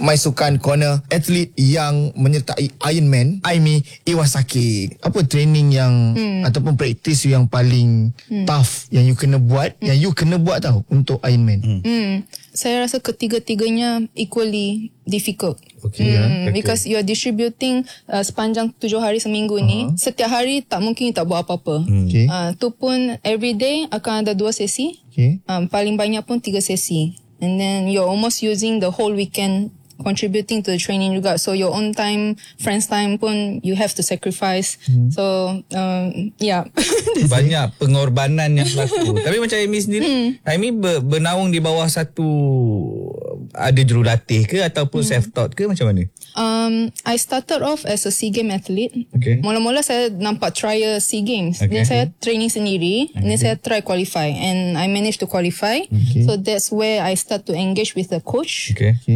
My Sukan Corner, atlet yang menyertai Ironman, Aimi Iwasaki. Apa training yang ataupun praktis yang paling tough yang you kena buat, tau untuk Ironman? Saya rasa ketiga-tiganya equally difficult. Because you are distributing sepanjang 7 hari seminggu ni. Setiap hari tak mungkin tak buat apa-apa. Tu pun every day akan ada 2 sesi. Paling banyak pun 3 sesi. And then you're almost using the whole weekend contributing to the training juga. So your own time, friends time pun you have to sacrifice. So yeah. Banyak pengorbanan yang berlaku. Tapi macam Amy sendiri, Amy bernaung di bawah satu, ada jurulatih ke ataupun self-taught ke, macam mana? I started off as a SEA Games athlete. Mula-mula saya nampak trial SEA Games. Then saya training sendiri. And then saya try qualify. And I managed to qualify. So that's where I start to engage with the coach.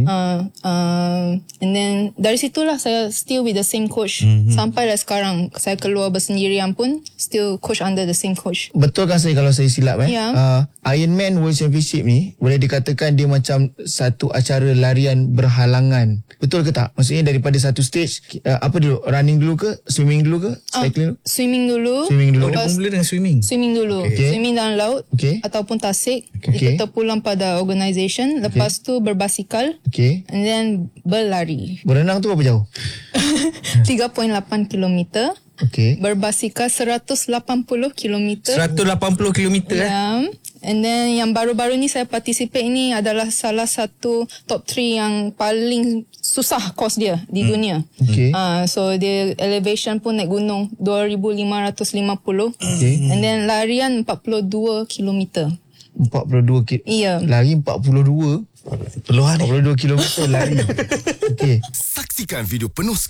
And then dari situlah saya still with the same coach. Sampai dah sekarang saya keluar bersendirian pun still coach under the same coach. Betul kan saya kalau saya silap Ironman World Championship ni boleh dikatakan dia macam satu acara larian berhalangan. Betul ke tak? Maksudnya daripada satu stage, apa dulu? Running dulu ke? Swimming dulu ke? Cycling dulu? Swimming dulu. Mula dengan swimming. Swimming dulu. Swimming dalam laut ataupun tasik. Itu terpulang pada organisation. Lepas tu berbasikal. And then berlari. Berenang tu berapa jauh? 3.8 kilometer. Berbasikal 180 kilometer. 180 kilometer And then yang baru-baru ni saya participate ni adalah salah satu top 3 yang paling susah course dia di dunia. So dia elevation pun naik gunung 2,550. And then larian 42 kilometer. 42 km. Iya. Lari 42. 42 kilometer lari. Saksikan video penuh